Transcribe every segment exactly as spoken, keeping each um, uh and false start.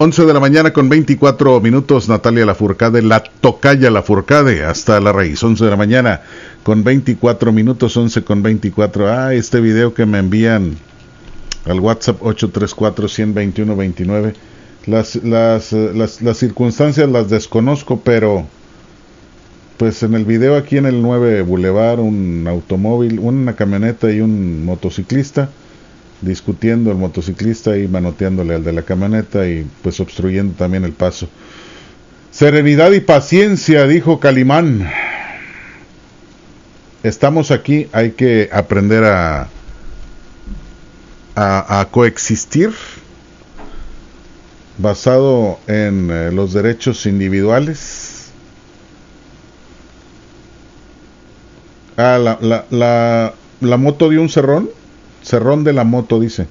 once de la mañana con veinticuatro minutos, Natalia Lafourcade, la tocaya Lafourcade, hasta la raíz. Once de la mañana con veinticuatro minutos, once con veinticuatro. Ah, este video que me envían al WhatsApp ocho tres cuatro, uno cero dos uno, veintinueve. Las, las, las, las circunstancias las desconozco, pero pues en el video aquí en el nueve Boulevard, un automóvil, una camioneta y un motociclista discutiendo, el motociclista y manoteándole al de la camioneta y pues obstruyendo también el paso. Serenidad y paciencia, dijo Calimán. Estamos aquí, hay que aprender a, a, a coexistir basado en eh, los derechos individuales. Ah, la, la, la, la moto dio un cerrón. Cerrón de la moto, dice.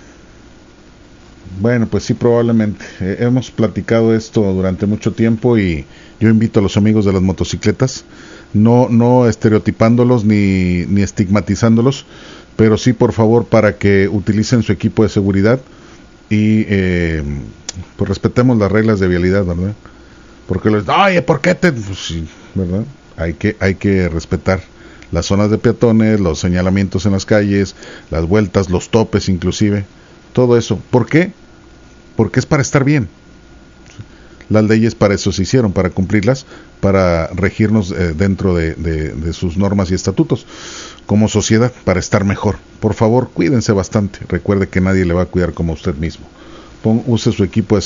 Bueno, pues sí, probablemente. Eh, hemos platicado esto durante mucho tiempo y yo invito a los amigos de las motocicletas, no, no estereotipándolos ni, ni estigmatizándolos, pero sí, por favor, para que utilicen su equipo de seguridad y eh, pues respetemos las reglas de vialidad, ¿verdad? Porque les, oye, ¿por qué te...? Pues sí, ¿verdad? Hay que, hay que respetar las zonas de peatones, los señalamientos en las calles, las vueltas, los topes inclusive, todo eso. ¿Por qué? Porque es para estar bien. Las leyes para eso se hicieron, para cumplirlas, para regirnos eh, dentro de, de, de sus normas y estatutos, como sociedad, para estar mejor. Por favor, cuídense bastante. Recuerde que nadie le va a cuidar como usted mismo. Pon, use su equipo de